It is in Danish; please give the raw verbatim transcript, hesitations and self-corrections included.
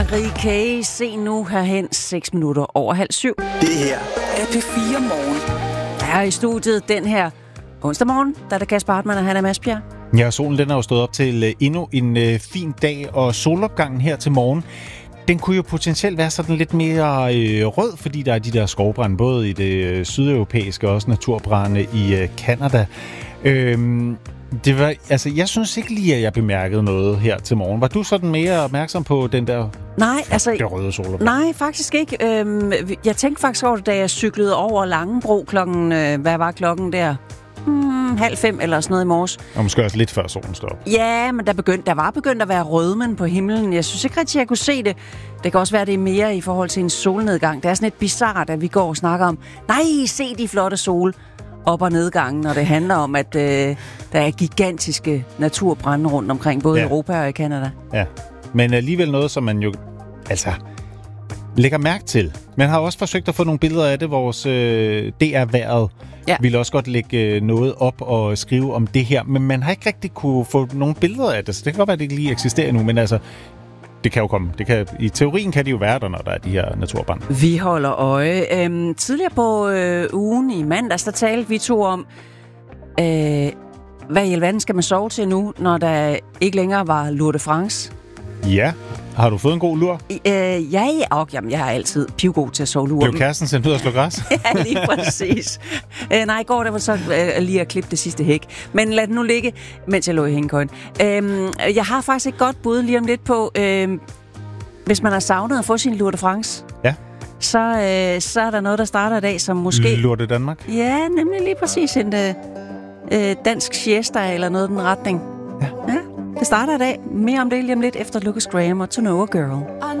Rike, se nu herhen, seks minutter over halv syv. Det her er P fire Morgen. Her i studiet den her onsdag morgen, der er der Kasper Hartmann og Hanna Masbjerg. Ja, solen den er jo stået op til uh, endnu en uh, fin dag, og solopgangen her til morgen, den kunne jo potentielt være sådan lidt mere øh, rød, fordi der er de der skovbrænde, både i det øh, sydeuropæiske og også naturbrænde i øh, Canada. Øhm, det var, altså, jeg synes ikke lige, at jeg bemærkede noget her til morgen. Var du sådan mere opmærksom på den der nej, altså, røde solopgang? Nej, faktisk ikke. Øhm, jeg tænkte faktisk over det, da jeg cyklede over Langebro klokken, øh, hvad var klokken der? Hmm, halv fem eller sådan noget i morges. Og måske også lidt før solen står op. Ja, men der, begyndte, der var begyndt at være rødmen på himlen. Jeg synes ikke rigtig, jeg kunne se det. Det kan også være, det er mere i forhold til en solnedgang. Det er sådan lidt bizarrt, at vi går og snakker om, nej, se de flotte sol op- og nedgangen, når det handler om, at øh, der er gigantiske naturbrande rundt omkring, både i ja. Europa og i Canada. Ja, men alligevel noget, som man jo altså lægger mærke til. Man har også forsøgt at få nogle billeder af det. Vores øh, D R-vejret ja. ville også godt lægge noget op og skrive om det her, men man har ikke rigtig kunne få nogle billeder af det, så det kan godt være, at det ikke lige eksisterer nu, men altså, det kan jo komme. Det kan, i teorien kan det jo være der, når der er de her naturbrande. Vi holder øje. Øhm, tidligere på øh, ugen i mandags, der talte vi to om, øh, hvad i alverden skal man sove til nu, når der ikke længere var Lour de France? Ja. Har du fået en god lur? Øh, ja, ja. Og, jamen, jeg er altid pivgod til at sove lur. Blev kæresten sendt ud og slå græs? Ja, lige præcis. øh, nej, i går der var så øh, lige at klippe det sidste hæk. Men lad det nu ligge, mens jeg lå i hængekøjen. Øh, jeg har faktisk et godt bud lige om lidt på, øh, hvis man har savnet at få sin Lour de France. Ja. Så, øh, så er der noget, der starter i dag, som måske... Lour de Danmark? Ja, nemlig lige præcis en øh, dansk siesta eller noget i den retning. Ja. Ja. Det starter i dag. Mere om det lige om lidt efter Lucas Graham og To Know a Girl.